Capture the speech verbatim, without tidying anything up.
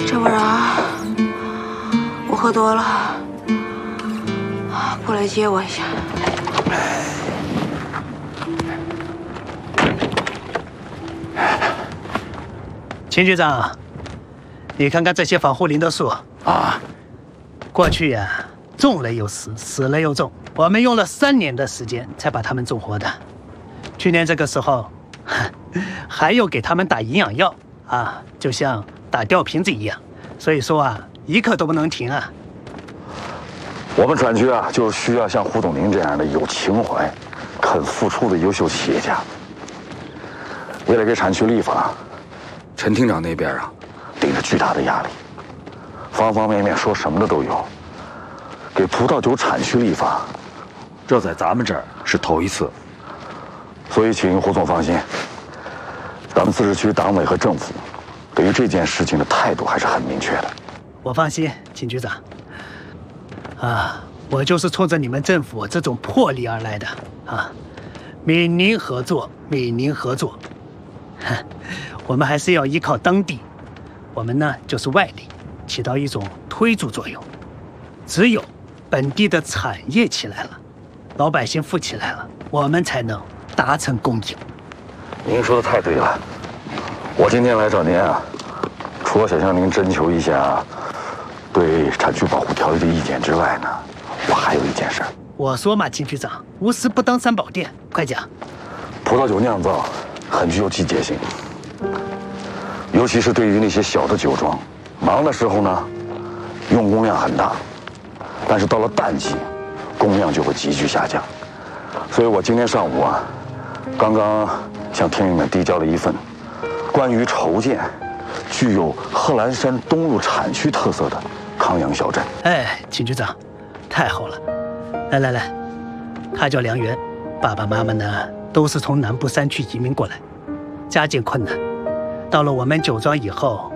要不然我喝多了，过来接我一下。 秦局长，你看看这些防护林的树啊， 过去呀、啊，种了又死，死了又种，我们用了三年的时间才把它们种活的。去年这个时候，还有给他们打营养药啊，就像打吊瓶子一样。所以说啊，一刻都不能停啊。 我们产区啊，就是需要像胡总您这样的有情怀、肯付出的优秀企业家。为了给产区立法，陈厅长那边啊，顶着巨大的压力，方方面面说什么的都有。给葡萄酒产区立法，这在咱们这儿是头一次。所以，请胡总放心，咱们自治区党委和政府对于这件事情的态度还是很明确的。 我放心，秦局长。啊，我就是冲着你们政府这种魄力而来的啊！闽宁合作，闽宁合作。我们还是要依靠当地，我们呢就是外力，起到一种推助作用。只有本地的产业起来了，老百姓富起来了，我们才能达成共赢。 您说的太对了，我今天来找您啊，除了想向您征求一下对产区保护条例的意见之外呢，我还有一件事。 我说嘛，秦局长，无事不登三宝殿，快讲。 葡萄酒酿造很具有季节性，尤其是对于那些小的酒庄，忙的时候呢，用工量很大，但是到了淡季，工量就会急剧下降。所以我今天上午啊，刚刚向天命们递交了一份关于筹建具有贺兰山东路产区特色的康阳小镇。 哎，秦局长，太好了！来来来，他叫梁元，爸爸妈妈呢都是从南部山区移民过来，家境困难，到了我们酒庄以后。